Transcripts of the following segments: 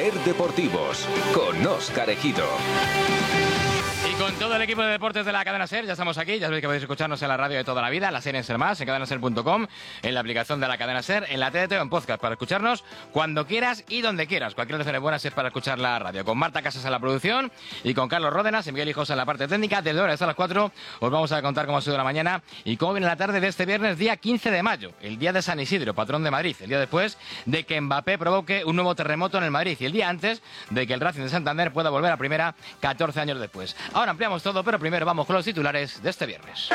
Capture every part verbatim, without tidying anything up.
Ser Deportivos con Óscar Ejido. Y con todo el equipo de deportes de la cadena SER, ya estamos aquí. Ya sabéis que podéis escucharnos en la radio de toda la vida, en la SER en SER Más, en cadena ser punto com, en la aplicación de la cadena SER, en la T D T o en podcast para escucharnos cuando quieras y donde quieras. Cualquier opción buena es para escuchar la radio. Con Marta Casas en la producción y con Carlos Ródenas y Miguel Hijosa en la parte técnica. Desde ahora hasta las cuatro os vamos a contar cómo ha sido la mañana y cómo viene la tarde de este viernes, día quince de mayo, el día de San Isidro, patrón de Madrid. El día después de que Mbappé provoque un nuevo terremoto en el Madrid y el día antes de que el Racing de Santander pueda volver a primera catorce años después. Ahora ampliamos todo, pero primero vamos con los titulares de este viernes.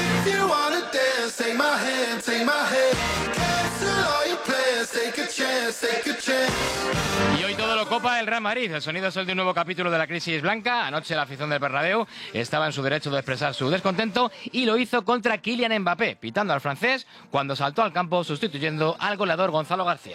Y hoy todo lo copa el Real Madrid. El sonido es el de un nuevo capítulo de la crisis blanca. Anoche la afición del Bernabéu estaba en su derecho de expresar su descontento y lo hizo contra Kylian Mbappé, pitando al francés cuando saltó al campo sustituyendo al goleador Gonzalo García.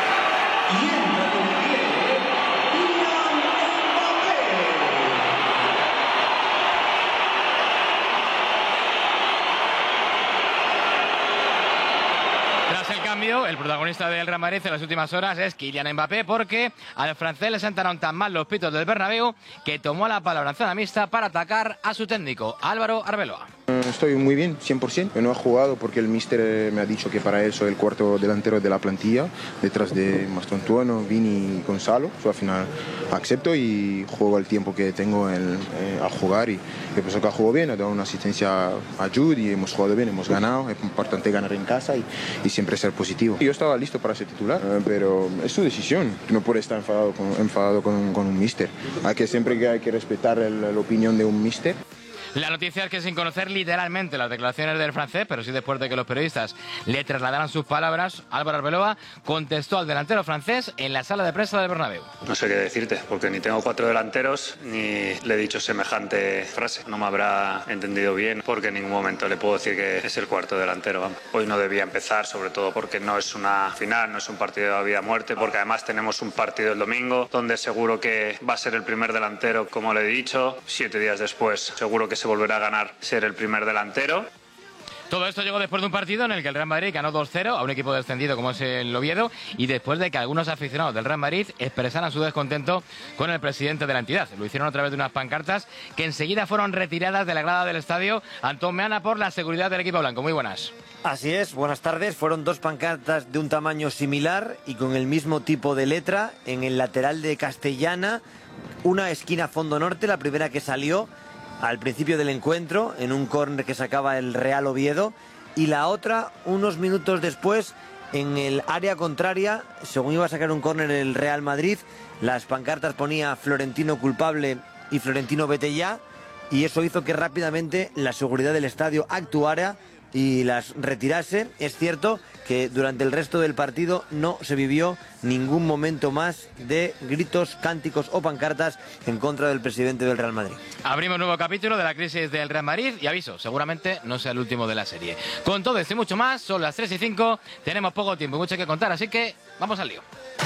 El protagonista del Real Madrid en las últimas horas es Kylian Mbappé, porque al francés le sentaron tan mal los pitos del Bernabéu que tomó la palabra en zona mixta para atacar a su técnico, Álvaro Arbeloa. Estoy muy bien, cien por ciento. No he jugado porque el míster me ha dicho que para él soy el cuarto delantero de la plantilla, detrás de Mastrotuono, Vini y Gonzalo. Yo al final acepto y juego el tiempo que tengo en, eh, a jugar. Y yo pienso que ha jugado bien, ha dado una asistencia a Jude y hemos jugado bien, hemos ganado. Es importante ganar en casa y, y siempre ser positivo. Yo estaba listo para ser titular, pero es su decisión. No puede estar enfadado con, enfadado con, con un míster. Hay que siempre que hay que respetar el, la opinión de un míster. La noticia es que sin conocer literalmente las declaraciones del francés, pero sí después de que los periodistas le trasladaran sus palabras, Álvaro Arbeloa contestó al delantero francés en la sala de prensa del Bernabéu. No sé qué decirte, porque ni tengo cuatro delanteros ni le he dicho semejante frase. No me habrá entendido bien, porque en ningún momento le puedo decir que es el cuarto delantero. Vamos. Hoy no debía empezar, sobre todo porque no es una final, no es un partido de vida o muerte, porque además tenemos un partido el domingo, donde seguro que va a ser el primer delantero, como le he dicho. Siete días después seguro que se volverá a ganar ser el primer delantero. Todo esto llegó después de un partido en el que el Real Madrid ganó dos cero a un equipo descendido como es el Oviedo y después de que algunos aficionados del Real Madrid expresaran su descontento con el presidente de la entidad. Lo hicieron a través de unas pancartas que enseguida fueron retiradas de la grada del estadio. Antón Meana por la seguridad del equipo blanco. Muy buenas. Así es, buenas tardes. Fueron dos pancartas de un tamaño similar y con el mismo tipo de letra en el lateral de Castellana, una esquina fondo norte, la primera que salió al principio del encuentro, en un córner que sacaba el Real Oviedo, y la otra unos minutos después en el área contraria, según iba a sacar un córner el Real Madrid. Las pancartas ponía Florentino culpable y Florentino vete ya, y eso hizo que rápidamente la seguridad del estadio actuara y las retirase. Es cierto que durante el resto del partido no se vivió ningún momento más de gritos, cánticos o pancartas en contra del presidente del Real Madrid. Abrimos un nuevo capítulo de la crisis del Real Madrid y aviso, seguramente no sea el último de la serie. Con todo esto y mucho más, son las tres y cinco, tenemos poco tiempo y mucho que contar, así que vamos al lío.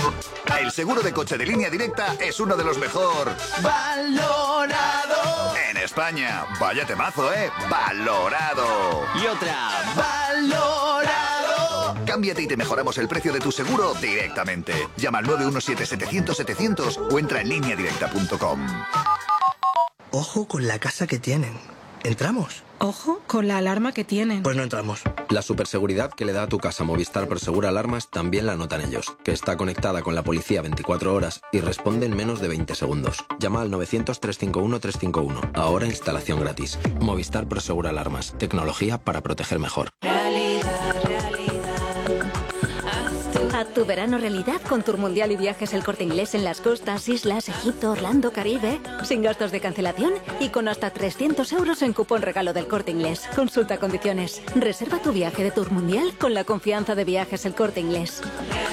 El seguro de coche de Línea Directa es uno de los mejor valorado en España. Vaya temazo, ¿eh? Valorado. Y otra, valorado. Cámbiate y te mejoramos el precio de tu seguro directamente. Llama al nueve uno siete setecientos setecientos o entra en línea directa punto com. Ojo con la casa que tienen. ¿Entramos? Ojo con la alarma que tienen. Pues no entramos. La superseguridad que le da a tu casa Movistar Prosegur Alarmas también la notan ellos, que está conectada con la policía veinticuatro horas y responde en menos de veinte segundos. Llama al novecientos, trescientos cincuenta y uno, trescientos cincuenta y uno. Ahora instalación gratis. Movistar Prosegur Alarmas. Tecnología para proteger mejor. Realidad, realidad. Haz tu verano realidad con Tour Mundial y Viajes El Corte Inglés en las costas, islas, Egipto, Orlando, Caribe, sin gastos de cancelación y con hasta trescientos euros en cupón regalo del Corte Inglés. Consulta condiciones. Reserva tu viaje de Tour Mundial con la confianza de Viajes El Corte Inglés.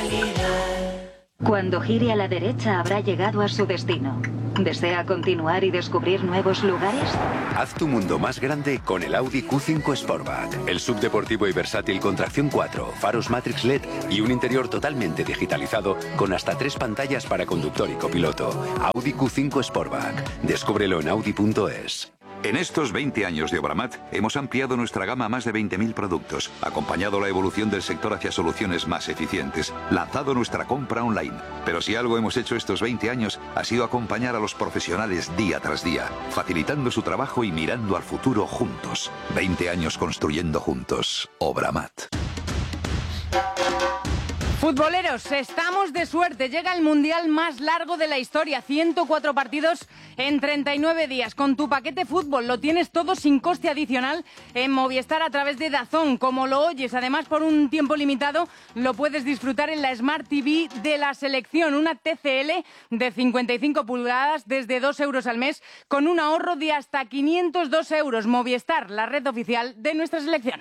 Cuando gire a la derecha habrá llegado a su destino. ¿Desea continuar y descubrir nuevos lugares? Haz tu mundo más grande con el Audi Q cinco Sportback. El subdeportivo y versátil con tracción cuatro, faros Matrix L E D y un interior totalmente digitalizado con hasta tres pantallas para conductor y copiloto. Audi Q cinco Sportback. Descúbrelo en audi punto es. En estos veinte años de Obramat hemos ampliado nuestra gama a más de veinte mil productos, acompañado la evolución del sector hacia soluciones más eficientes, lanzado nuestra compra online. Pero si algo hemos hecho estos veinte años ha sido acompañar a los profesionales día tras día, facilitando su trabajo y mirando al futuro juntos. veinte años construyendo juntos. Obramat. Futboleros, estamos de suerte. Llega el mundial más largo de la historia. ciento cuatro partidos en treinta y nueve días. Con tu paquete fútbol lo tienes todo sin coste adicional en Movistar a través de DAZN. Como lo oyes, además por un tiempo limitado lo puedes disfrutar en la Smart T V de la selección. Una T C L de cincuenta y cinco pulgadas desde dos euros al mes con un ahorro de hasta quinientos dos euros. Movistar, la red oficial de nuestra selección.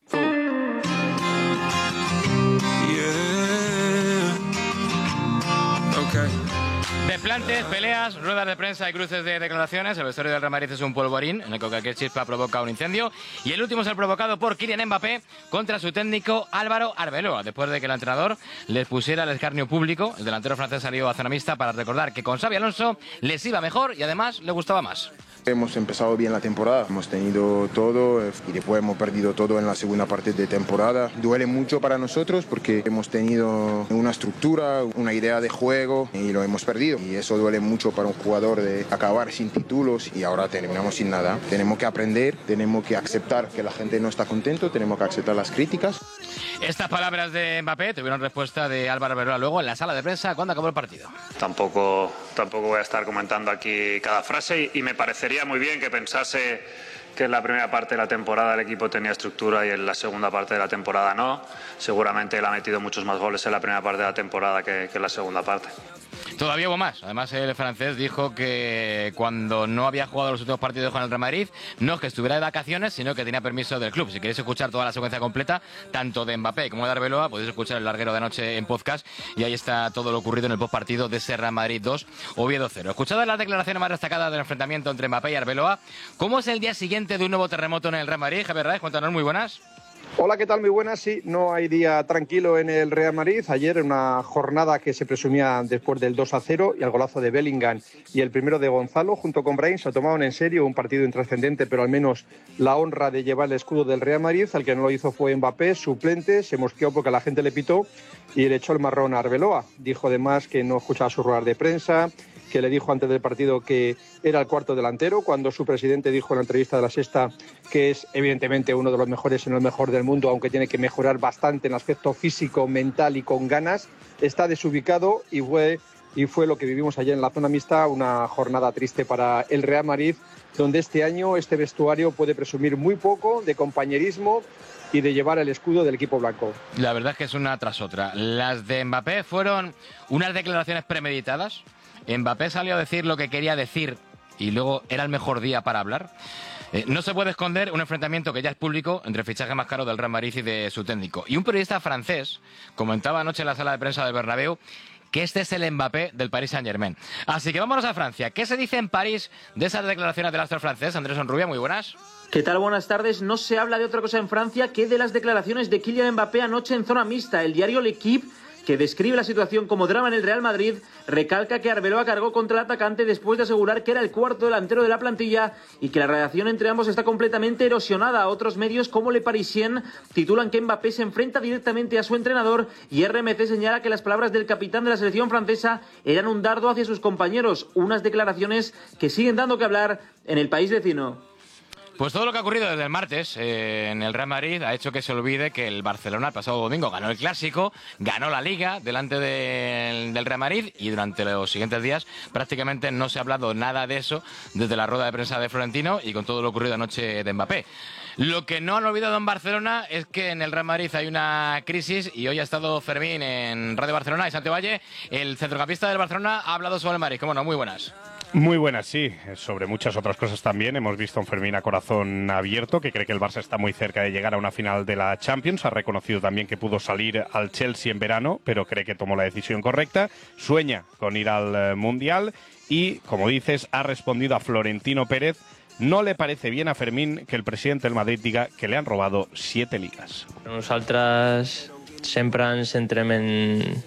Desplantes, peleas, ruedas de prensa y cruces de declaraciones. El vestuario del Real Madrid es un polvorín en el que cualquier chispa provoca un incendio. Y el último es el provocado por Kylian Mbappé contra su técnico Álvaro Arbeloa, después de que el entrenador les pusiera el escarnio público. El delantero francés salió a zona mixta para recordar que con Xabi Alonso les iba mejor y además le gustaba más. Hemos empezado bien la temporada, hemos tenido todo y después hemos perdido todo en la segunda parte de temporada. Duele mucho para nosotros porque hemos tenido una estructura, una idea de juego y lo hemos perdido. Y eso duele mucho para un jugador de acabar sin títulos y ahora terminamos sin nada. Tenemos que aprender, tenemos que aceptar que la gente no está contento, tenemos que aceptar las críticas. Estas palabras de Mbappé tuvieron respuesta de Álvaro Arbeloa luego en la sala de prensa cuando acabó el partido. Tampoco, tampoco voy a estar comentando aquí cada frase y, y me parecería muy bien que pensase que en la primera parte de la temporada el equipo tenía estructura y en la segunda parte de la temporada no. Seguramente él ha metido muchos más goles en la primera parte de la temporada que, que en la segunda parte. Todavía hubo más. Además, el francés dijo que cuando no había jugado los últimos partidos con el Real Madrid, no es que estuviera de vacaciones, sino que tenía permiso del club. Si queréis escuchar toda la secuencia completa, tanto de Mbappé como de Arbeloa, podéis escuchar el larguero de anoche en podcast y ahí está todo lo ocurrido en el postpartido de ese Real Madrid dos, Oviedo cero. Escuchadas las declaraciones más destacadas del enfrentamiento entre Mbappé y Arbeloa, ¿cómo es el día siguiente de un nuevo terremoto en el Real Madrid? Javier Raez, cuéntanos, muy buenas. Hola, ¿qué tal? Muy buenas. Sí, no hay día tranquilo en el Real Madrid. Ayer, en una jornada que se presumía después del dos a cero y el golazo de Bellingham y el primero de Gonzalo, junto con Brahim, se tomaron en serio un partido intrascendente, pero al menos la honra de llevar el escudo del Real Madrid. El que no lo hizo fue Mbappé, suplente, se mosqueó porque la gente le pitó y le echó el marrón a Arbeloa. Dijo además que no escuchaba sus ruedas de prensa, que le dijo antes del partido que era el cuarto delantero, cuando su presidente dijo en la entrevista de La Sexta que es evidentemente uno de los mejores, si no el mejor del mundo, aunque tiene que mejorar bastante en el aspecto físico, mental y con ganas. Está desubicado y fue, y fue lo que vivimos ayer en la zona mixta, una jornada triste para el Real Madrid, donde este año este vestuario puede presumir muy poco de compañerismo y de llevar el escudo del equipo blanco. La verdad es que es una tras otra. Las de Mbappé fueron unas declaraciones premeditadas. Mbappé salió a decir lo que quería decir y luego era el mejor día para hablar. Eh, no se puede esconder un enfrentamiento que ya es público entre el fichaje más caro del Real Madrid y de su técnico. Y un periodista francés comentaba anoche en la sala de prensa del Bernabéu que este es el Mbappé del Paris Saint-Germain. Así que vámonos a Francia. ¿Qué se dice en París de esas declaraciones del astro francés? Andrés Onrubia, muy buenas. ¿Qué tal? Buenas tardes. No se habla de otra cosa en Francia que de las declaraciones de Kylian Mbappé anoche en zona mixta. El diario L'Equipe, que describe la situación como drama en el Real Madrid, recalca que Arbeloa cargó contra el atacante después de asegurar que era el cuarto delantero de la plantilla y que la relación entre ambos está completamente erosionada. Otros medios como Le Parisien titulan que Mbappé se enfrenta directamente a su entrenador y R M C señala que las palabras del capitán de la selección francesa eran un dardo hacia sus compañeros. Unas declaraciones que siguen dando que hablar en el país vecino. Pues todo lo que ha ocurrido desde el martes eh, en el Real Madrid ha hecho que se olvide que el Barcelona el pasado domingo ganó el Clásico, ganó la Liga delante de, del Real Madrid y durante los siguientes días prácticamente no se ha hablado nada de eso desde la rueda de prensa de Florentino y con todo lo ocurrido anoche de Mbappé. Lo que no han olvidado en Barcelona es que en el Real Madrid hay una crisis y hoy ha estado Fermín en Radio Barcelona y Santiago Valle, el centrocampista del Barcelona, ha hablado sobre el Madrid. ¿Cómo no? Muy buenas. Muy buenas, sí. Sobre muchas otras cosas también. Hemos visto a un Fermín a corazón abierto, que cree que el Barça está muy cerca de llegar a una final de la Champions. Ha reconocido también que pudo salir al Chelsea en verano, pero cree que tomó la decisión correcta. Sueña con ir al eh, Mundial y, como dices, ha respondido a Florentino Pérez. No le parece bien a Fermín que el presidente del Madrid diga que le han robado siete ligas. Nosaltres sempre ens centrem en,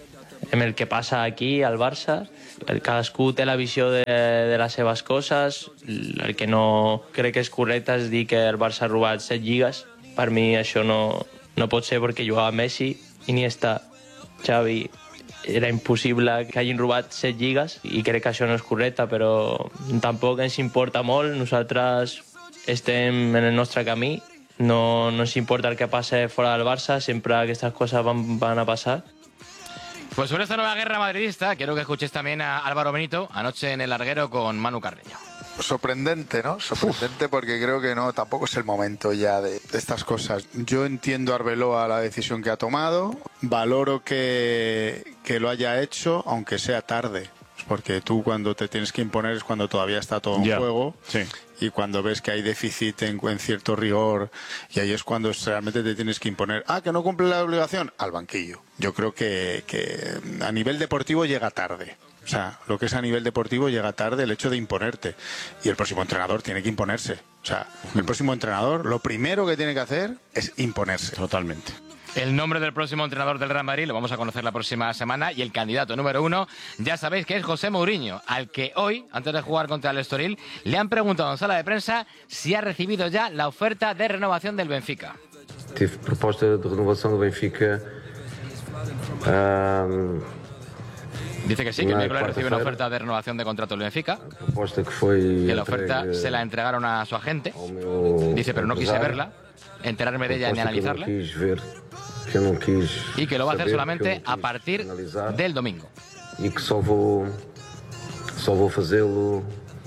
amb el que passa aquí al Barça. El cadascú té la visió de, de les seves coses. El que no crec que és correcte és dir que el Barça ha robat set lligues. Per mi això no, no pot ser perquè jugava Messi, Iniesta, Xavi. Era impossible que hagin robat set lligues i crec que això no és correcte, però tampoc ens importa molt. Nosaltres estem en el nostre camí. No, no ens importa el que passa fora del Barça, siempre aquestes cosas van, van a pasar. Pues sobre esta nueva guerra madridista, quiero que escuches también a Álvaro Benito, anoche en el Larguero con Manu Carreño. Sorprendente, ¿no? Sorprendente Uf. Porque creo que no, tampoco es el momento ya de, de estas cosas. Yo entiendo a Arbeloa la decisión que ha tomado, valoro que, que lo haya hecho, aunque sea tarde. Porque tú cuando te tienes que imponer es cuando todavía está todo en yeah. juego. Sí. Y cuando ves que hay déficit en, en cierto rigor, y ahí es cuando realmente te tienes que imponer. Ah, que no cumple la obligación, al banquillo. Yo creo que, que a nivel deportivo llega tarde. O sea, lo que es a nivel deportivo llega tarde el hecho de imponerte. Y el próximo entrenador tiene que imponerse. O sea, el próximo entrenador lo primero que tiene que hacer es imponerse. Totalmente. El nombre del próximo entrenador del Real Madrid lo vamos a conocer la próxima semana, y el candidato número uno ya sabéis que es José Mourinho, al que hoy, antes de jugar contra el Estoril, le han preguntado en sala de prensa si ha recibido ya la oferta de renovación del Benfica. Tive proposta de renovación del Benfica. Um, Dice que sí, que el miércoles recibe una oferta de renovación de contrato del Benfica. Proposta que foi que la oferta se la entregaron a su agente. Dice, pero no quise verla, enterarme de ella ni analizarla. Que eu não quis y que lo va a hacer solamente a partir del domingo. E que só vou, só vou fazê-lo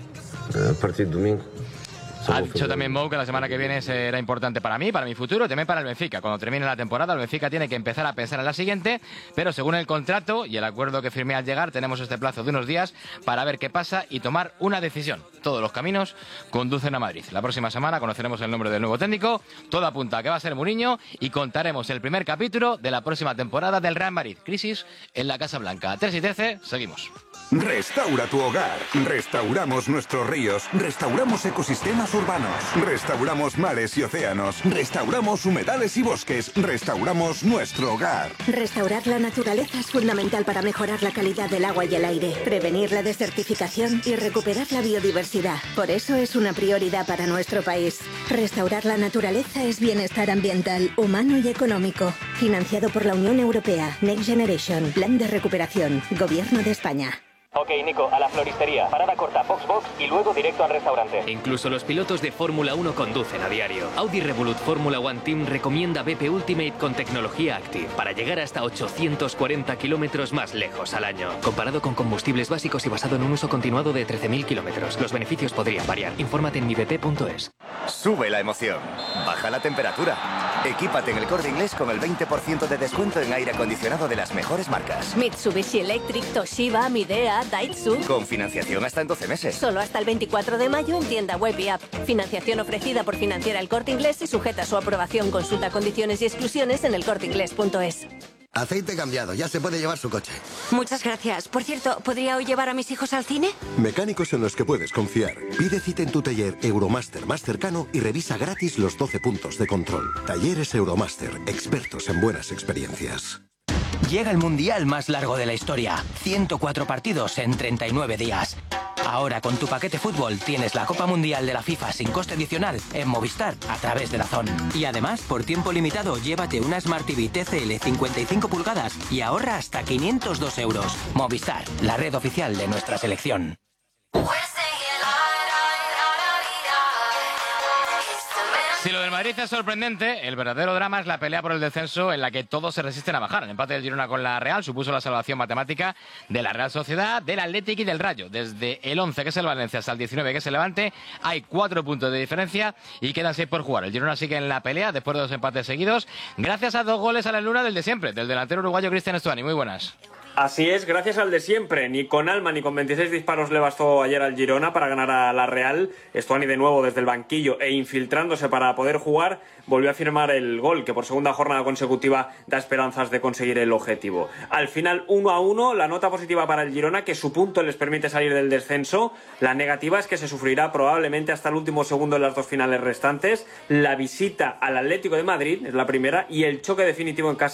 a partir do domingo. Ha dicho también Mou que la semana que viene será importante para mí, para mi futuro y también para el Benfica. Cuando termine la temporada, el Benfica tiene que empezar a pensar en la siguiente, pero según el contrato y el acuerdo que firmé al llegar, tenemos este plazo de unos días para ver qué pasa y tomar una decisión. Todos los caminos conducen a Madrid. La próxima semana conoceremos el nombre del nuevo técnico, todo apunta a que va a ser Mourinho, y contaremos el primer capítulo de la próxima temporada del Real Madrid. Crisis en la Casa Blanca. tres y trece, seguimos. Restaura tu hogar. Restauramos nuestros ríos. Restauramos ecosistemas urbanos. Restauramos mares y océanos. Restauramos humedales y bosques. Restauramos nuestro hogar. Restaurar la naturaleza es fundamental para mejorar la calidad del agua y el aire, prevenir la desertificación y recuperar la biodiversidad. Por eso es una prioridad para nuestro país. Restaurar la naturaleza es bienestar ambiental, humano y económico. Financiado por la Unión Europea. Next Generation. Plan de recuperación. Gobierno de España. Ok, Nico, a la floristería. Parada corta, Box Box y luego directo al restaurante. Incluso los pilotos de Fórmula uno conducen a diario. Audi Revolut Fórmula One Team recomienda B P Ultimate con tecnología Active para llegar hasta ochocientos cuarenta kilómetros más lejos al año. Comparado con combustibles básicos y basado en un uso continuado de trece mil kilómetros. Los beneficios podrían variar. Infórmate en mi b p punto es. Sube la emoción. Baja la temperatura. Equípate en el Corte Inglés con el veinte por ciento de descuento en aire acondicionado de las mejores marcas. Mitsubishi Electric, Toshiba, Midea, Daihatsu. Con financiación hasta en doce meses. Solo hasta el veinticuatro de mayo en tienda web y app. Financiación ofrecida por Financiera El Corte Inglés y sujeta a su aprobación. Consulta condiciones y exclusiones en el corte inglés punto es. Aceite cambiado, ya se puede llevar su coche. Muchas gracias. Por cierto, ¿podría hoy llevar a mis hijos al cine? Mecánicos en los que puedes confiar. Pide cita en tu taller Euromaster más cercano y revisa gratis los doce puntos de control. Talleres Euromaster, expertos en buenas experiencias. Llega el mundial más largo de la historia. ciento cuatro partidos en treinta y nueve días. Ahora con tu paquete fútbol tienes la Copa Mundial de la FIFA sin coste adicional en Movistar a través de DAZN. Y además, por tiempo limitado, llévate una Smart T V T C L cincuenta y cinco pulgadas y ahorra hasta quinientos dos euros. Movistar, la red oficial de nuestra selección. Si lo del Madrid es sorprendente, el verdadero drama es la pelea por el descenso en la que todos se resisten a bajar. El empate del Girona con la Real supuso la salvación matemática de la Real Sociedad, del Athletic y del Rayo. Desde el once, que es el Valencia, hasta el diecinueve, que es el Levante, hay cuatro puntos de diferencia y quedan seis por jugar. El Girona sigue en la pelea después de dos empates seguidos, gracias a dos goles a la luna del de siempre, del delantero uruguayo Cristian Stuani. Muy buenas. Así es, gracias al de siempre. Ni con alma ni con veintiséis disparos le bastó ayer al Girona para ganar a la Real. Stuani de nuevo desde el banquillo e infiltrándose para poder jugar, volvió a firmar el gol que por segunda jornada consecutiva da esperanzas de conseguir el objetivo. Al final uno a uno, la nota positiva para el Girona, que su punto les permite salir del descenso. La negativa es que se sufrirá probablemente hasta el último segundo en las dos finales restantes. La visita al Atlético de Madrid es la primera y el choque definitivo en casa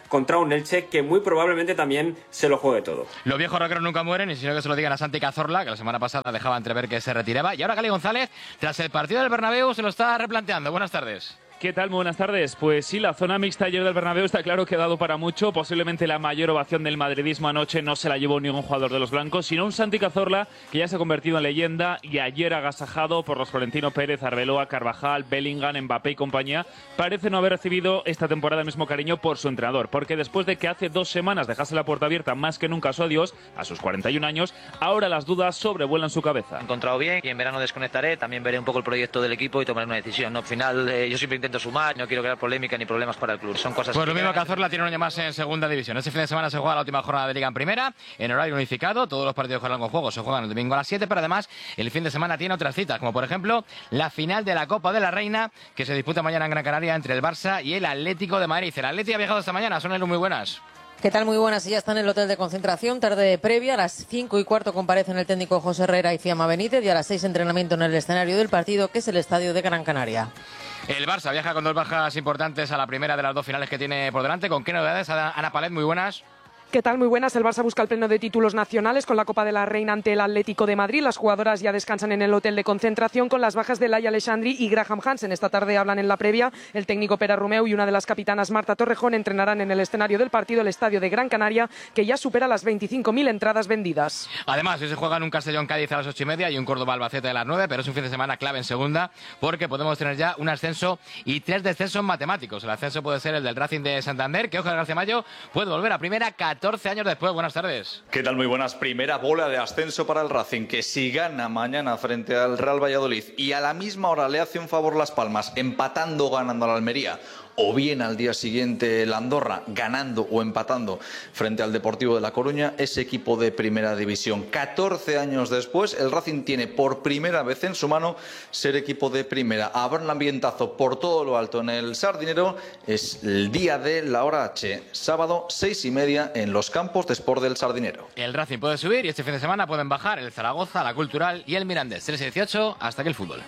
contra un Elche que muy probablemente también se lo juegue todo. Los viejos rockeros nunca mueren, y sino que se lo digan a Santi Cazorla, que la semana pasada dejaba entrever que se retiraba. Y ahora Gali González, tras el partido del Bernabéu, se lo está replanteando. Buenas tardes. ¿Qué tal? Muy buenas tardes. Pues sí, la zona mixta ayer del Bernabéu está claro que ha dado para mucho. Posiblemente la mayor ovación del madridismo anoche no se la llevó ningún jugador de los blancos, sino un Santi Cazorla que ya se ha convertido en leyenda y ayer agasajado por los Florentino Pérez, Arbeloa, Carvajal, Bellingham, Mbappé y compañía. Parece no haber recibido esta temporada el mismo cariño por su entrenador, porque después de que hace dos semanas dejase la puerta abierta más que nunca a su adiós, a sus cuarenta y un años, ahora las dudas sobrevuelan su cabeza. He encontrado bien y en verano desconectaré, también veré un poco el proyecto del equipo y tomaré una decisión. ¿No? Al final eh, yo siempre intento sumar, no quiero crear polémica ni problemas para el club. Son cosas Pues que lo mismo que Cazorla tiene un año más en segunda división. Este fin de semana se juega la última jornada de Liga en primera, en horario unificado. Todos los partidos con largo juego se juegan el domingo a las siete, pero además el fin de semana tiene otras citas, como por ejemplo la final de la Copa de la Reina, que se disputa mañana en Gran Canaria entre el Barça y el Atlético de Madrid. El Atlético ha viajado esta mañana, son muy buenas. ¿Qué tal? Muy buenas. Ya está en el hotel de concentración. Tarde previa, a las cinco y cuarto comparecen el técnico José Herrera y Fiamma Benítez, y a las seis entrenamiento en el escenario del partido, que es el estadio de Gran Canaria. El Barça viaja con dos bajas importantes a la primera de las dos finales que tiene por delante. ¿Con qué novedades? Ana Palet, muy buenas. ¿Qué tal? Muy buenas. El Barça busca el pleno de títulos nacionales con la Copa de la Reina ante el Atlético de Madrid. Las jugadoras ya descansan en el hotel de concentración con las bajas de Laia Alexandri y Graham Hansen. Esta tarde hablan en la previa. El técnico Pere Romeu y una de las capitanas, Marta Torrejón, entrenarán en el escenario del partido, el estadio de Gran Canaria, que ya supera las veinticinco mil entradas vendidas. Además, hoy se juegan un Castellón-Cádiz a las ocho y media y un Córdoba-Albacete a las nueve, pero es un fin de semana clave en segunda porque podemos tener ya un ascenso y tres descensos matemáticos. El ascenso puede ser el del Racing de Santander, que Óscar García Mayo puede volver a primera catorce años después. Buenas tardes. ¿Qué tal? Muy buenas. Primera bola de ascenso para el Racing, que si gana mañana frente al Real Valladolid y a la misma hora le hace un favor Las Palmas, empatando ganando a la Almería, o bien al día siguiente el Andorra, ganando o empatando frente al Deportivo de La Coruña, ese equipo de primera división. catorce años después, el Racing tiene por primera vez en su mano ser equipo de primera. Habrá un ambientazo por todo lo alto en el Sardinero. Es el día de la hora H, sábado seis y media en los campos de Sport del Sardinero. El Racing puede subir y este fin de semana pueden bajar el Zaragoza, la Cultural y el Mirandés. tres y dieciocho, hasta aquí el fútbol.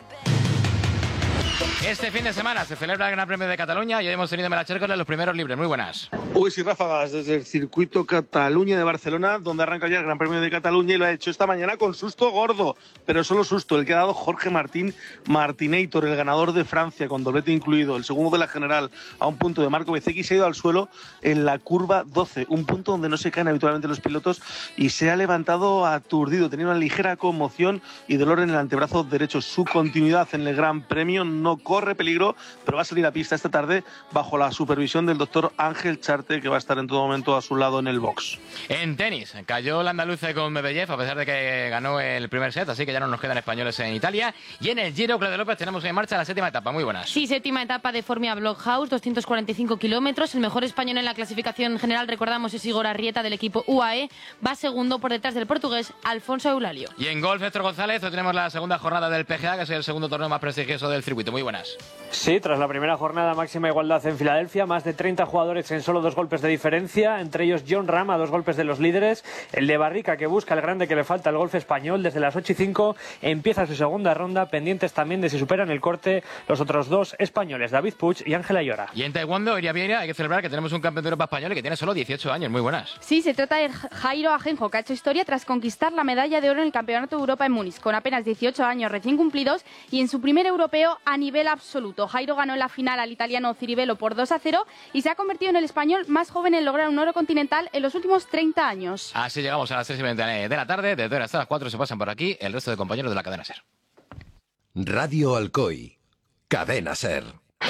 Este fin de semana se celebra el Gran Premio de Cataluña y hoy hemos tenido en Melachércoles los primeros libres. Muy buenas. Uy, sí, ráfagas desde el circuito Cataluña de Barcelona, donde arranca ya el Gran Premio de Cataluña, y lo ha hecho esta mañana con susto gordo, pero solo susto el que ha dado Jorge Martín Martinator, el ganador de Francia, con doblete incluido, el segundo de la general, a un punto de Marco Bezzecchi. Se ha ido al suelo en la curva doce, un punto donde no se caen habitualmente los pilotos, y se ha levantado aturdido, tenía una ligera conmoción y dolor en el antebrazo derecho. Su continuidad en el Gran Premio no corre peligro, pero va a salir a pista esta tarde bajo la supervisión del doctor Ángel Charte, que va a estar en todo momento a su lado en el box. En tenis, cayó el andaluce con Medvedev a pesar de que ganó el primer set, así que ya no nos quedan españoles en Italia. Y en el Giro, Claudia López, tenemos en marcha la séptima etapa. Muy buenas. Sí, séptima etapa de Formia Blockhouse, doscientos cuarenta y cinco kilómetros. El mejor español en la clasificación general, recordamos, es Igor Arrieta del equipo U A E. Va segundo por detrás del portugués Alfonso Eulalio. Y en golf, Héctor González, hoy tenemos la segunda jornada del P G A, que es el segundo torneo más prestigioso del circuito. Muy buenas. Sí, tras la primera jornada, máxima igualdad en Filadelfia, más de treinta jugadores en solo dos golpes de diferencia, entre ellos John Ram a dos golpes de los líderes, el de Barrica, que busca el grande que le falta al golf español. Desde las ocho y cinco empieza su segunda ronda, pendientes también de si superan el corte los otros dos españoles, David Puig y Ángela Llora. Y en Taekwondo, Iria Vieira, hay que celebrar que tenemos un campeón de Europa español y que tiene solo dieciocho años. Muy buenas. Sí, se trata de Jairo Ajenjo, que ha hecho historia tras conquistar la medalla de oro en el Campeonato de Europa en Múnich, con apenas dieciocho años recién cumplidos y en su primer europeo a nivel absoluto. Jairo ganó en la final al italiano Ciribello por dos a cero y se ha convertido en el español más joven en lograr un oro continental en los últimos treinta años. Así llegamos a las tres y veinte de la tarde. Desde ahora hasta las cuatro se pasan por aquí el resto de compañeros de la cadena SER. Radio Alcoy, Cadena SER.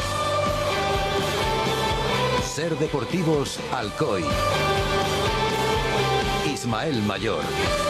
SER Deportivos Alcoy. Ismael Mayor.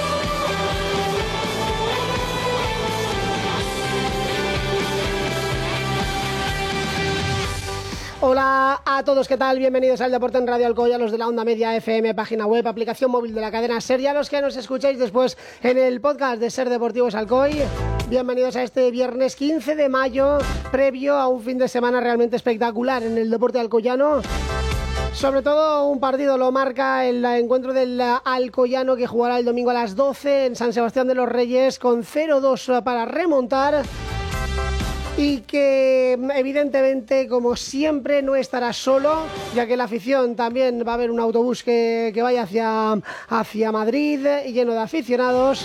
Hola a todos, ¿qué tal? Bienvenidos al Deporte en Radio Alcoy, a los de la Onda Media F M, página web, aplicación móvil de la cadena SER, y a los que nos escucháis después en el podcast de SER Deportivos Alcoy. Bienvenidos a este viernes quince de mayo, previo a un fin de semana realmente espectacular en el deporte alcoyano. Sobre todo un partido lo marca el encuentro del Alcoyano, que jugará el domingo a las doce en San Sebastián de los Reyes, con cero dos para remontar. y que evidentemente, como siempre, no estará solo, ya que la afición también va a haber un autobús que, que vaya hacia, hacia Madrid lleno de aficionados.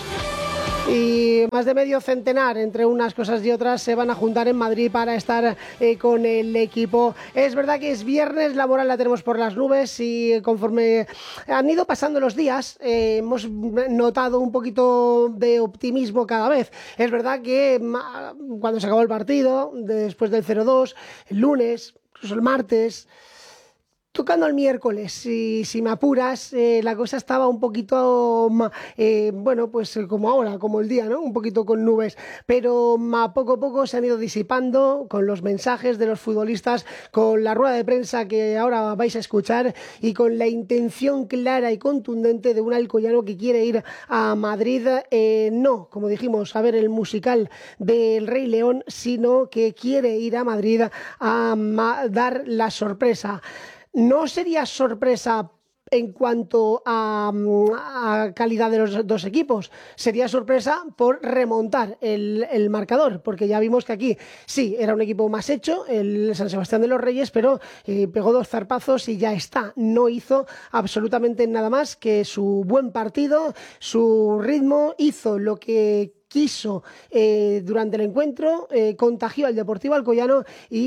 Y más de medio centenar, entre unas cosas y otras, se van a juntar en Madrid para estar eh, con el equipo. Es verdad que es viernes, la moral la tenemos por las nubes y conforme han ido pasando los días, eh, hemos notado un poquito de optimismo cada vez. Es verdad que cuando se acabó el partido, después del cero dos, el lunes, incluso el martes, tocando el miércoles, si, si me apuras, eh, la cosa estaba un poquito, eh, bueno, pues como ahora, como el día, ¿no? Un poquito con nubes, pero a poco a poco se han ido disipando con los mensajes de los futbolistas, con la rueda de prensa que ahora vais a escuchar y con la intención clara y contundente de un alcoyano que quiere ir a Madrid, eh, no, como dijimos, a ver el musical del Rey León, sino que quiere ir a Madrid a, a dar la sorpresa. No sería sorpresa en cuanto a, a calidad de los dos equipos, sería sorpresa por remontar el, el marcador, porque ya vimos que aquí sí, era un equipo más hecho, el San Sebastián de los Reyes, pero eh, pegó dos zarpazos y ya está, no hizo absolutamente nada más que su buen partido, su ritmo, hizo lo que quiso eh, durante el encuentro, eh, contagió al Deportivo Alcoyano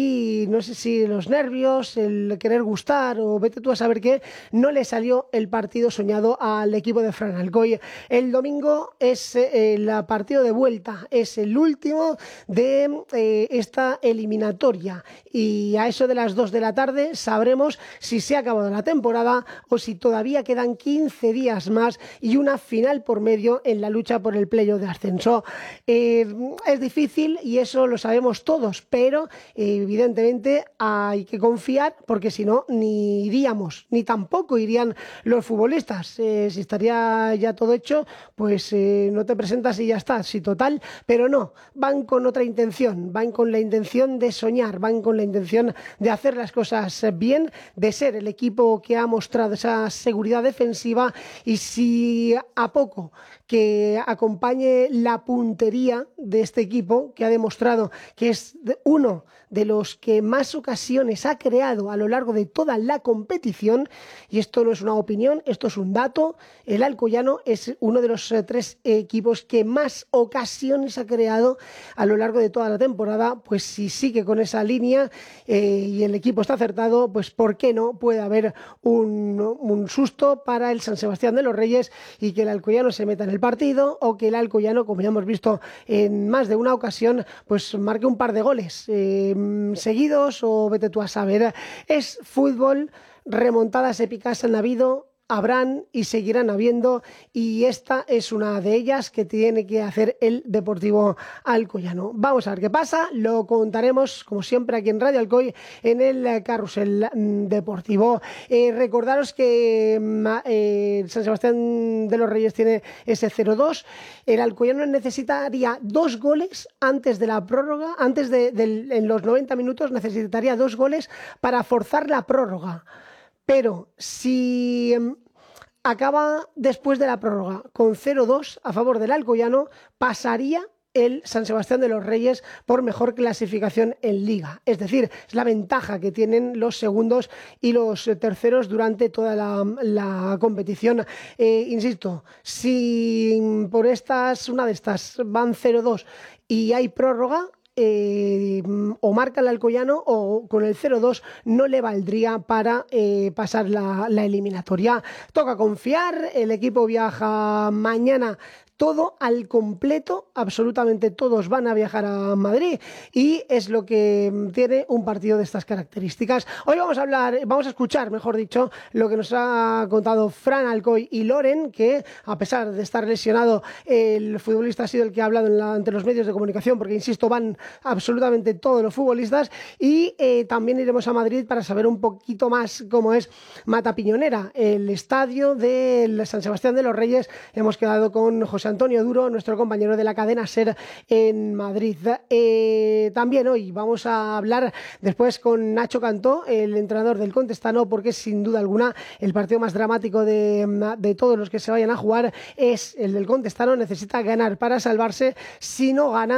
y no sé si los nervios, el querer gustar o vete tú a saber qué, no le salió el partido soñado al equipo de Fran Alcoy. El domingo es eh, el partido de vuelta, es el último de eh, esta eliminatoria y a eso de las dos de la tarde sabremos si se ha acabado la temporada o si todavía quedan quince días más y una final por medio en la lucha por el playoff de ascenso. Eh, es difícil y eso lo sabemos todos, pero eh, evidentemente hay que confiar porque si no ni iríamos, ni tampoco irían los futbolistas. Eh, si estaría ya todo hecho, pues eh, no te presentas y ya está, sí, total, pero no, van con otra intención, van con la intención de soñar, van con la intención de hacer las cosas bien, de ser el equipo que ha mostrado esa seguridad defensiva y si a poco que acompañe la puntería de este equipo que ha demostrado que es uno de los que más ocasiones ha creado a lo largo de toda la competición, y esto no es una opinión, esto es un dato, el Alcoyano es uno de los eh, tres equipos que más ocasiones ha creado a lo largo de toda la temporada. Pues si sigue con esa línea eh, y el equipo está acertado, pues ¿por qué no puede haber un, un susto para el San Sebastián de los Reyes y que el Alcoyano se meta en el partido o que el Alcoyano, como ya hemos visto en más de una ocasión, pues marque un par de goles eh, seguidos o vete tú a saber. Es fútbol, remontadas épicas han habido, habrán y seguirán habiendo, y esta es una de ellas que tiene que hacer el Deportivo Alcoyano. Vamos a ver qué pasa, lo contaremos como siempre aquí en Radio Alcoy en el Carrusel Deportivo. Eh, recordaros que eh, San Sebastián de los Reyes tiene ese cero dos, el Alcoyano necesitaría dos goles antes de la prórroga, antes de, de en los noventa minutos necesitaría dos goles para forzar la prórroga. Pero si acaba después de la prórroga con cero dos a favor del Alcoyano, pasaría el San Sebastián de los Reyes por mejor clasificación en Liga. Es decir, es la ventaja que tienen los segundos y los terceros durante toda la, la competición. Eh, insisto, si por estas, una de estas van cero dos y hay prórroga, Eh, o marca el Alcoyano o con el cero dos no le valdría para eh, pasar la, la eliminatoria. Toca confiar, el equipo viaja mañana todo al completo, absolutamente todos van a viajar a Madrid y es lo que tiene un partido de estas características. Hoy vamos a hablar, vamos a escuchar, mejor dicho, lo que nos ha contado Fran Alcoy y Loren, que a pesar de estar lesionado, el futbolista ha sido el que ha hablado en la, ante los medios de comunicación, porque insisto, van absolutamente todos los futbolistas, y eh, también iremos a Madrid para saber un poquito más cómo es Mata Piñonera, el estadio del San Sebastián de los Reyes. Hemos quedado con José Antonio Duro, nuestro compañero de la cadena SER en Madrid. Eh, también hoy vamos a hablar después con Nacho Cantó, el entrenador del Contestano, porque sin duda alguna el partido más dramático de, de todos los que se vayan a jugar es el del Contestano. Necesita ganar para salvarse. Si no gana,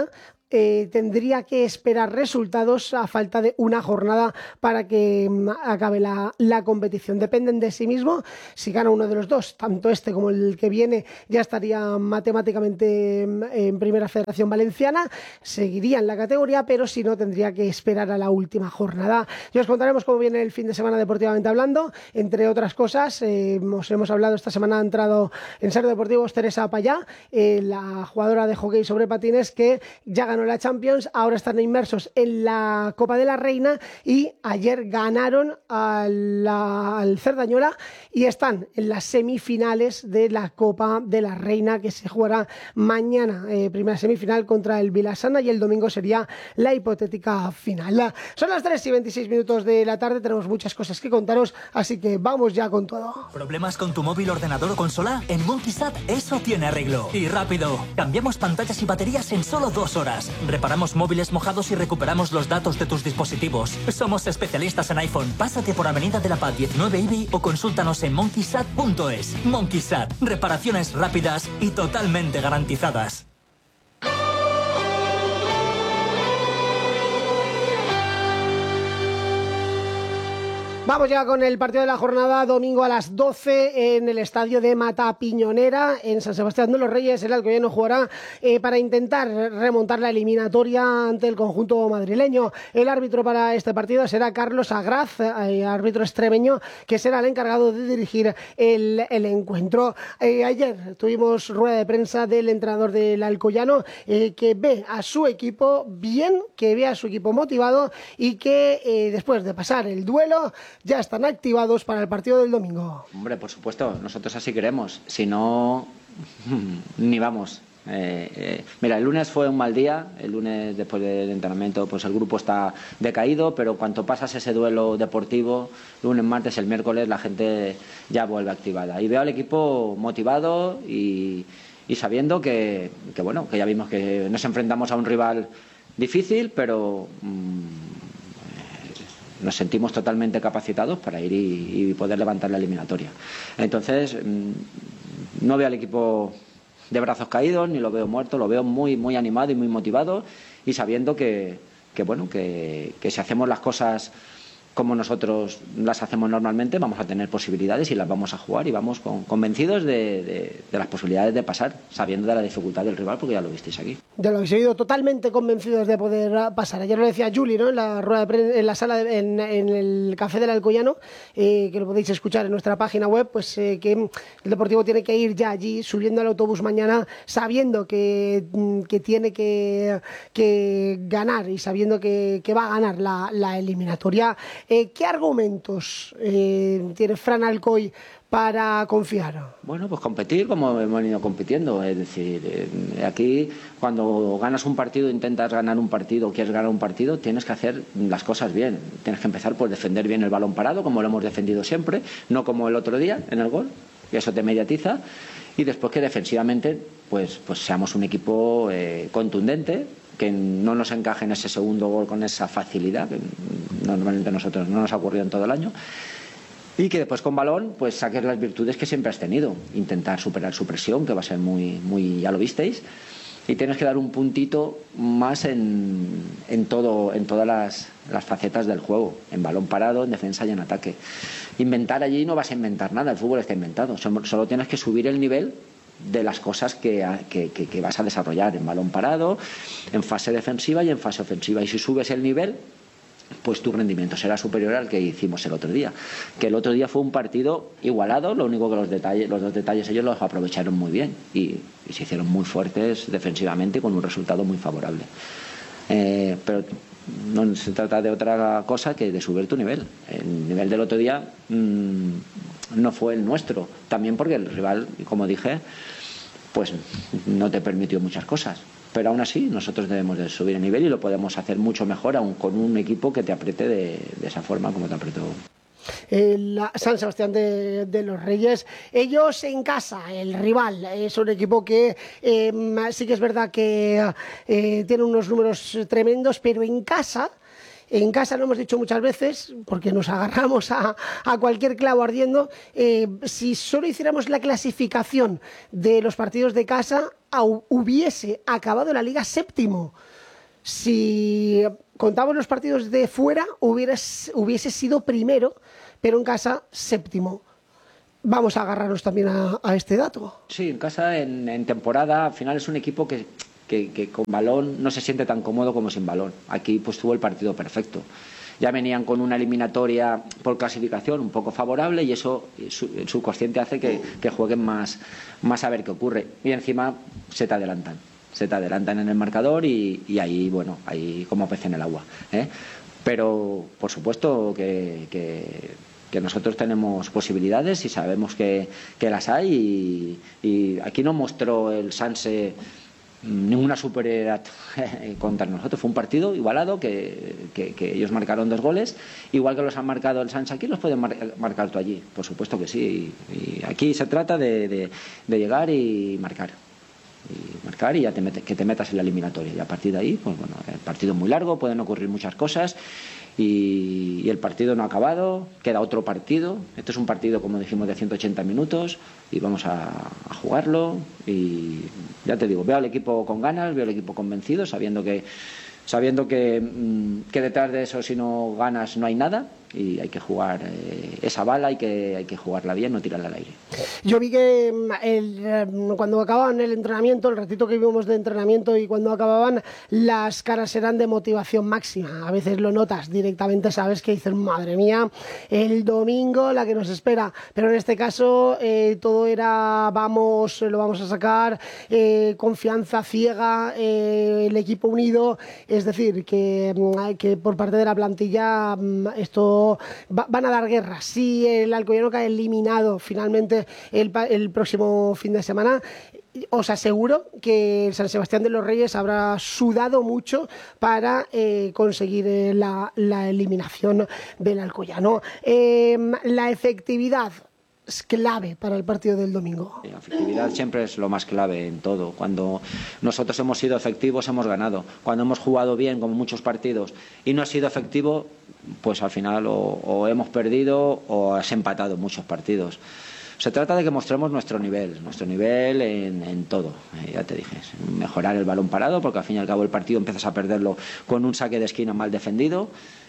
eh, tendría que esperar resultados a falta de una jornada para que um, acabe la, la competición. Dependen de sí mismo. Si gana uno de los dos, tanto este como el que viene, ya estaría matemáticamente en Primera Federación Valenciana, seguiría en la categoría, pero si no, tendría que esperar a la última jornada. Ya os contaremos cómo viene el fin de semana deportivamente hablando. Entre otras cosas, eh, os hemos hablado, esta semana ha entrado en Ser Deportivos Teresa Payá, eh, la jugadora de hockey sobre patines que ya ganó la Champions, ahora están inmersos en la Copa de la Reina y ayer ganaron a la, al Cerdañola y están en las semifinales de la Copa de la Reina, que se jugará mañana, eh, primera semifinal contra el Vilassana, y el domingo sería la hipotética final. Son las tres y veintiséis minutos de la tarde, tenemos muchas cosas que contaros, así que vamos ya con todo. ¿Problemas con tu móvil, ordenador o consola? En Monkisat eso tiene arreglo. Y rápido. Cambiamos pantallas y baterías en solo dos horas. Reparamos móviles mojados y recuperamos los datos de tus dispositivos. Somos especialistas en iPhone. Pásate por Avenida de la Paz diecinueve Ibi o consúltanos en monkisat punto es. Monkisat. Reparaciones rápidas y totalmente garantizadas. Vamos ya con el partido de la jornada, domingo a las doce en el estadio de Matapiñonera, en San Sebastián de los Reyes. El Alcoyano jugará eh, para intentar remontar la eliminatoria ante el conjunto madrileño. El árbitro para este partido será Carlos Agraz, eh, árbitro extremeño, que será el encargado de dirigir el, el encuentro. Eh, ayer tuvimos rueda de prensa del entrenador del Alcoyano, eh, que ve a su equipo bien, que ve a su equipo motivado y que eh, después de pasar el duelo ya están activados para el partido del domingo. Hombre, por supuesto, nosotros así queremos. Si no, ni vamos. Eh, eh, mira, el lunes fue un mal día. El lunes, después del entrenamiento, pues el grupo está decaído, pero cuando pasas ese duelo deportivo, lunes, martes, el miércoles, la gente ya vuelve activada. Y veo al equipo motivado y, y sabiendo que, que, bueno, que ya vimos que nos enfrentamos a un rival difícil, pero Mmm, nos sentimos totalmente capacitados para ir y, y poder levantar la eliminatoria. Entonces, no veo al equipo de brazos caídos, ni lo veo muerto, lo veo muy, muy animado y muy motivado y sabiendo que, que, bueno, que, que si hacemos las cosas como nosotros las hacemos normalmente, vamos a tener posibilidades y las vamos a jugar y vamos con, convencidos de, de, de las posibilidades de pasar, sabiendo de la dificultad del rival, porque ya lo visteis aquí. Ya lo habéis oído, totalmente convencidos de poder pasar. Ayer lo decía Juli, ¿no?, en la rueda de prensa, en la sala, de, en, en el Café del Alcoyano, eh, que lo podéis escuchar en nuestra página web, pues eh, que el Deportivo tiene que ir ya allí, subiendo al autobús mañana, sabiendo que, que tiene que, que ganar y sabiendo que, que va a ganar la, la eliminatoria. Eh, ¿Qué argumentos eh, tiene Fran Alcoy para confiar? Bueno, pues competir como hemos venido compitiendo. Es decir, eh, aquí cuando ganas un partido, intentas ganar un partido, quieres ganar un partido, tienes que hacer las cosas bien. Tienes que empezar por defender bien el balón parado, como lo hemos defendido siempre, no como el otro día en el gol, y eso te mediatiza. Y después que defensivamente pues, pues seamos un equipo eh, contundente, que no nos encaje en ese segundo gol con esa facilidad, que normalmente a nosotros no nos ha ocurrido en todo el año, y que después con balón pues saques las virtudes que siempre has tenido, intentar superar su presión, que va a ser muy, muy ya lo visteis, y tienes que dar un puntito más en, en, todo, en todas las, las facetas del juego, en balón parado, en defensa y en ataque. Inventar allí no vas a inventar nada, el fútbol está inventado, solo tienes que subir el nivel de las cosas que, que, que, que vas a desarrollar en balón parado, en fase defensiva y en fase ofensiva. Y si subes el nivel, pues tu rendimiento será superior al que hicimos el otro día. Que el otro día fue un partido igualado, lo único que los detalles, los dos detalles ellos los aprovecharon muy bien y, y se hicieron muy fuertes defensivamente con un resultado muy favorable. Eh, pero no se trata de otra cosa que de subir tu nivel. El nivel del otro día mmm, no fue el nuestro, también porque el rival, como dije, pues no te permitió muchas cosas, pero aún así nosotros debemos de subir el nivel y lo podemos hacer mucho mejor aún con un equipo que te apriete de, de esa forma como te apretó el San Sebastián de, de los Reyes. Ellos en casa, el rival es un equipo que eh, sí que es verdad que eh, tiene unos números tremendos, pero en casa En casa, lo hemos dicho muchas veces, porque nos agarramos a, a cualquier clavo ardiendo, eh, si solo hiciéramos la clasificación de los partidos de casa, hubiese acabado la Liga séptimo. si contamos los partidos de fuera, hubieras, hubiese sido primero, pero en casa séptimo. Vamos a agarrarnos también a, a este dato. Sí, en casa, en, en temporada, al final es un equipo que, que, que con balón no se siente tan cómodo como sin balón. Aquí pues tuvo el partido perfecto. Ya venían con una eliminatoria por clasificación un poco favorable y eso su, el subconsciente hace que, que jueguen más, más a ver qué ocurre. Y encima se te adelantan, se te adelantan en el marcador y, y ahí, bueno, ahí como pez en el agua, ¿eh? Pero, por supuesto que... que que nosotros tenemos posibilidades y sabemos que, que las hay y, y aquí no mostró el Sanse ninguna superioridad contra nosotros. Fue un partido igualado que, que, que ellos marcaron dos goles, igual que los han marcado el Sanse aquí, los pueden mar, marcar tú allí, por supuesto que sí. Y, y aquí se trata de, de, de llegar y marcar. Y marcar y ya te mete, que te metas en la eliminatoria y a partir de ahí, pues bueno, el partido es muy largo, pueden ocurrir muchas cosas. Y, y el partido no ha acabado, queda otro partido. Este es un partido, como dijimos, de ciento ochenta minutos y vamos a, a jugarlo. Y ya te digo, veo al equipo con ganas, veo al equipo convencido, sabiendo que sabiendo que, que detrás de eso, si no ganas, no hay nada. Y hay que jugar eh, esa bala, hay que, hay que jugarla bien, no tirarla al aire. Yo vi que el, cuando acababan el entrenamiento, el ratito que vimos de entrenamiento y cuando acababan, las caras eran de motivación máxima. A veces lo notas directamente, sabes que dices, madre mía, el domingo la que nos espera. Pero en este caso eh, todo era, vamos, lo vamos a sacar, eh, confianza ciega, eh, el equipo unido. Es decir, que, que por parte de la plantilla esto Va, van a dar guerra. Si el Alcoyano cae eliminado finalmente el, el próximo fin de semana, os aseguro que el San Sebastián de los Reyes habrá sudado mucho para eh, conseguir eh, la, la eliminación del Alcoyano. Eh, la efectividad es clave para el partido del domingo. La efectividad siempre es lo más clave en todo. Cuando nosotros hemos sido efectivos, hemos ganado. Cuando hemos jugado bien, como muchos partidos, y no ha sido efectivo, pues al final o, o hemos perdido o has empatado muchos partidos. Se trata de que mostremos nuestro nivel, nuestro nivel en, en todo. Eh, ya te dije, mejorar el balón parado, porque al fin y al cabo el partido empiezas a perderlo con un saque de esquina mal defendido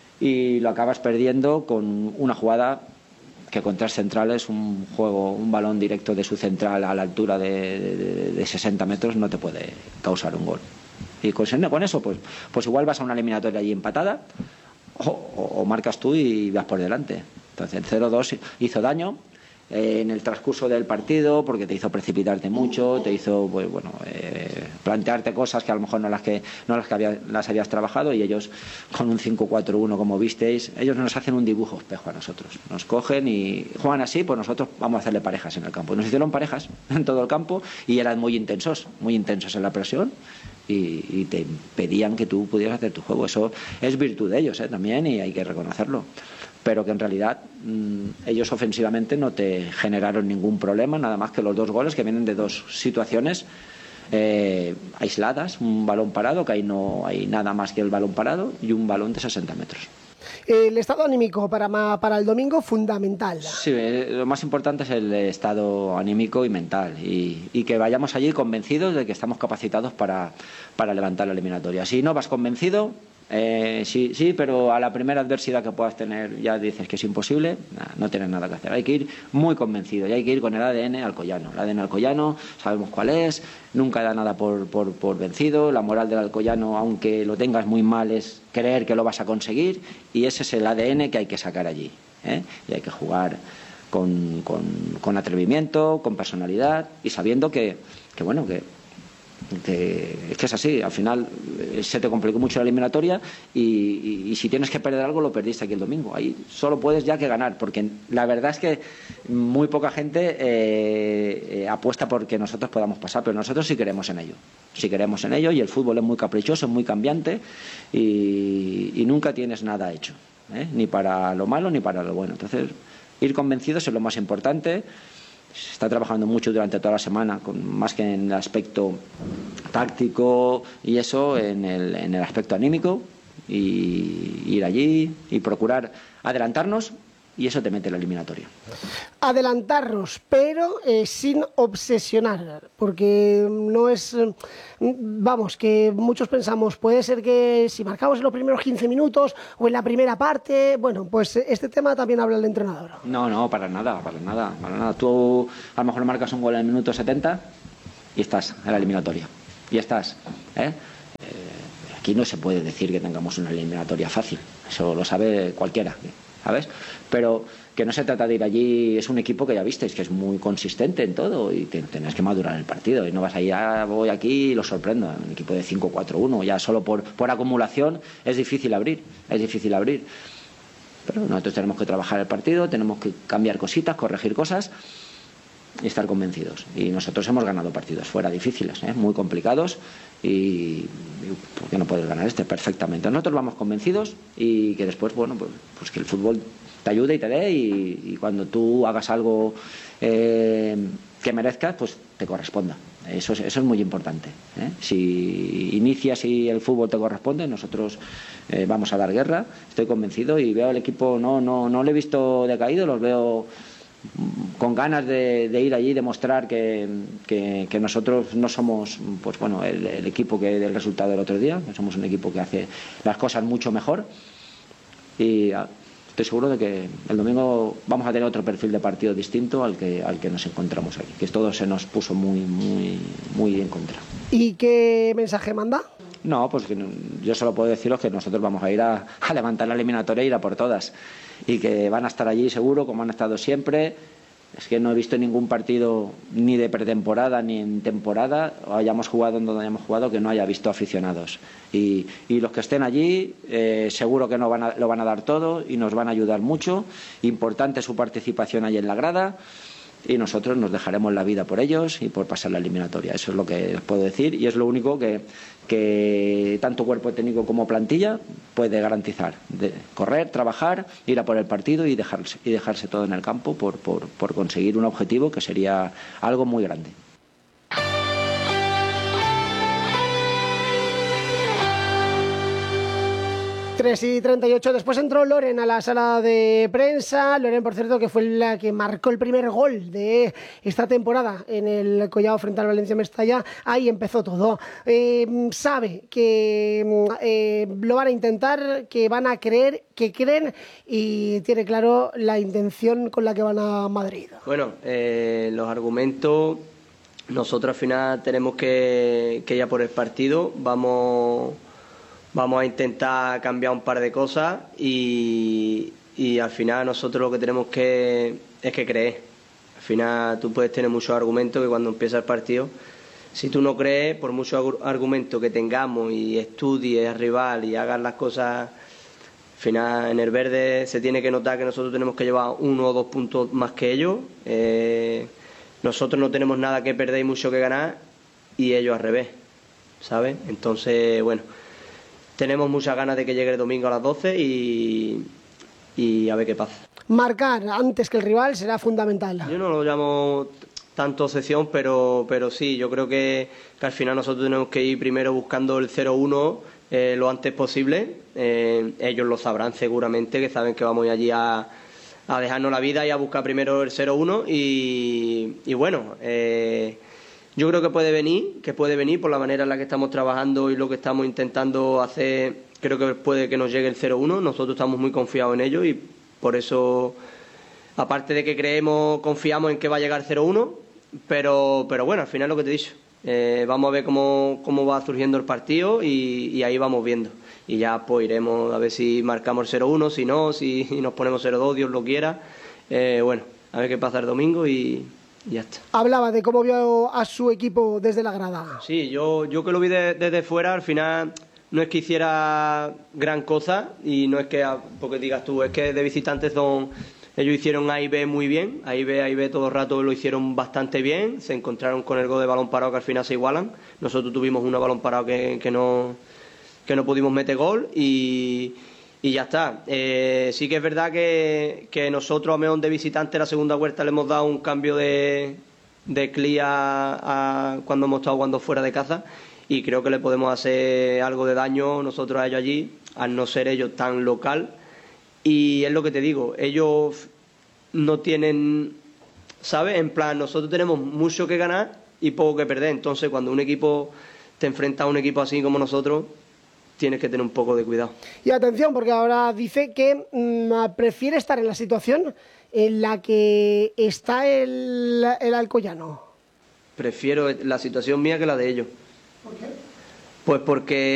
y lo acabas perdiendo con una jugada que con tres centrales, un juego, un balón directo de su central a la altura de, de, de sesenta metros no te puede causar un gol. Y con, con eso, pues, pues igual vas a una eliminatoria allí empatada o, o, o marcas tú y vas por delante. Entonces el cero dos hizo daño eh, en el transcurso del partido porque te hizo precipitarte mucho, te hizo pues, bueno, eh, plantearte cosas que a lo mejor no las que no las que había, las habías trabajado y ellos con un cinco cuatro uno como visteis, ellos nos hacen un dibujo espejo a nosotros, nos cogen y juegan así, pues nosotros vamos a hacerle parejas en el campo. Nos hicieron parejas en todo el campo y eran muy intensos, muy intensos en la presión y, y te pedían que tú pudieras hacer tu juego. Eso es virtud de ellos ¿eh? También y hay que reconocerlo. Pero que en realidad mmm, ellos ofensivamente no te generaron ningún problema, nada más que los dos goles que vienen de dos situaciones eh, aisladas, un balón parado, que ahí no hay nada más que el balón parado, y un balón de sesenta metros. El estado anímico para, para el domingo, fundamental. Sí, lo más importante es el estado anímico y mental, y, y que vayamos allí convencidos de que estamos capacitados para, para levantar la eliminatoria. Si no vas convencido, Eh, sí, sí, pero a la primera adversidad que puedas tener ya dices que es imposible, nah, no tienes nada que hacer. Hay que ir muy convencido y hay que ir con el A D N alcoyano. El A D N alcoyano sabemos cuál es, nunca da nada por, por, por vencido. La moral del alcoyano, aunque lo tengas muy mal, es creer que lo vas a conseguir y ese es el A D N que hay que sacar allí, ¿eh? Y hay que jugar con, con, con atrevimiento, con personalidad y sabiendo que, que bueno, que Que, es que es así, al final eh, se te complicó mucho la eliminatoria y, y, y si tienes que perder algo lo perdiste aquí el domingo, ahí solo puedes ya que ganar, porque la verdad es que muy poca gente eh, eh, apuesta porque nosotros podamos pasar, pero nosotros sí queremos en ello, sí queremos en ello y el fútbol es muy caprichoso, es muy cambiante y, y nunca tienes nada hecho, ¿eh? Ni para lo malo ni para lo bueno. Entonces ir convencidos es lo más importante. Se está trabajando mucho durante toda la semana, con, más que en el aspecto táctico y eso, en el, en el aspecto anímico, y ir allí y procurar adelantarnos, y eso te mete en la eliminatoria. adelantarnos, pero eh, sin obsesionar, porque no es, vamos, que muchos pensamos, puede ser que si marcamos en los primeros quince minutos o en la primera parte, bueno, pues este tema también habla el entrenador. No, no, para nada, para nada, para nada. Tú a lo mejor marcas un gol en el minuto setenta y estás en la eliminatoria, y estás, ¿eh? Eh, aquí no se puede decir que tengamos una eliminatoria fácil, eso lo sabe cualquiera, ¿sabes? Pero que no se trata de ir allí, es un equipo que ya visteis que es muy consistente en todo y tenés que madurar el partido y no vas a ir, ah, voy aquí y lo sorprendo. Un equipo de cinco cuatro uno, ya solo por, por acumulación es difícil abrir, es difícil abrir. Pero nosotros tenemos que trabajar el partido, tenemos que cambiar cositas, corregir cosas y estar convencidos. Y nosotros hemos ganado partidos fuera difíciles, ¿eh? Muy complicados y, y ¿por qué no puedes ganar este? Perfectamente. Nosotros vamos convencidos y que después, bueno, pues, pues que el fútbol te ayude y te dé y, y cuando tú hagas algo eh, que merezcas, pues te corresponda. Eso es, eso es muy importante, ¿eh? Si inicias y el fútbol te corresponde, nosotros eh, vamos a dar guerra, estoy convencido y veo al equipo, no, no, no lo he visto decaído, los veo con ganas de, de ir allí y demostrar que, que, que nosotros no somos, pues bueno, el, el equipo que del resultado del otro día, que somos un equipo que hace las cosas mucho mejor y estoy seguro de que el domingo vamos a tener otro perfil de partido distinto al que, al que nos encontramos aquí, que todo se nos puso muy, muy, muy en contra. ¿Y qué mensaje manda? No, pues que no, yo solo puedo deciros que nosotros vamos a ir a, a levantar la eliminatoria e ir a por todas y que van a estar allí seguro como han estado siempre. Es que no he visto ningún partido ni de pretemporada ni en temporada, o hayamos jugado en donde hayamos jugado, que no haya visto aficionados. Y, y los que estén allí eh, seguro que no van a, lo van a dar todo y nos van a ayudar mucho. Importante su participación allí en la grada y nosotros nos dejaremos la vida por ellos y por pasar la eliminatoria. Eso es lo que les puedo decir y es lo único que, que tanto cuerpo técnico como plantilla puede garantizar. De correr, trabajar, ir a por el partido y dejarse, y dejarse todo en el campo por, por, por conseguir un objetivo que sería algo muy grande. tres y treinta y ocho, después entró Loren a la sala de prensa. Loren, por cierto, que fue la que marcó el primer gol de esta temporada en el Collao frente al Valencia Mestalla. Ahí empezó todo. Eh, sabe que eh, lo van a intentar, que van a creer, que creen y tiene claro la intención con la que van a Madrid. Bueno, eh, los argumentos, nosotros al final tenemos que, que ir a por el partido. Vamos... Vamos a intentar cambiar un par de cosas y, y al final nosotros lo que tenemos que es que creer. Al final tú puedes tener muchos argumentos que cuando empieza el partido, si tú no crees, por muchos argumentos que tengamos y estudies al rival y hagas las cosas, al final en el verde se tiene que notar que nosotros tenemos que llevar uno o dos puntos más que ellos. Eh, nosotros no tenemos nada que perder y mucho que ganar y ellos al revés, ¿sabes? Entonces, bueno... Tenemos muchas ganas de que llegue el domingo a las doce y, y a ver qué pasa. Marcar antes que el rival será fundamental. Yo no lo llamo tanto obsesión, pero, pero sí, yo creo que, que al final nosotros tenemos que ir primero buscando el cero uno eh, lo antes posible. Eh, ellos lo sabrán seguramente, que saben que vamos allí a, a dejarnos la vida y a buscar primero el cero uno y, y bueno... Eh, Yo creo que puede venir, que puede venir por la manera en la que estamos trabajando y lo que estamos intentando hacer. Creo que puede que nos llegue el cero uno. Nosotros estamos muy confiados en ello y por eso, aparte de que creemos, confiamos en que va a llegar el cero uno. Pero, pero bueno, al final lo que te he dicho. Eh, vamos a ver cómo, cómo va surgiendo el partido y, y ahí vamos viendo. Y ya pues iremos a ver si marcamos el cero uno, si no, si nos ponemos cero dos, Dios lo quiera. Eh, bueno, a ver qué pasa el domingo y... Ya está. Hablaba de cómo vio a su equipo desde la grada. Sí, yo, yo que lo vi de, desde fuera, al final no es que hiciera gran cosa y no es que, porque digas tú, es que de visitantes son, ellos hicieron A y B muy bien, A y B, A y B todo el rato lo hicieron bastante bien, se encontraron con el gol de balón parado que al final se igualan, nosotros tuvimos un balón parado que, que, no, que no pudimos meter gol y... Y ya está. Eh, sí que es verdad que, que nosotros a Meón de visitante la segunda vuelta le hemos dado un cambio de, de clí a, a cuando hemos estado jugando fuera de casa y creo que le podemos hacer algo de daño nosotros a ellos allí, al no ser ellos tan local. Y es lo que te digo, ellos no tienen ¿sabes? En plan, nosotros tenemos mucho que ganar y poco que perder. Entonces, cuando un equipo te enfrenta a un equipo así como nosotros, tienes que tener un poco de cuidado. Y atención, porque ahora dice que mmm, prefiere estar en la situación en la que está el, el Alcoyano. Prefiero la situación mía que la de ellos. ¿Por qué? Pues porque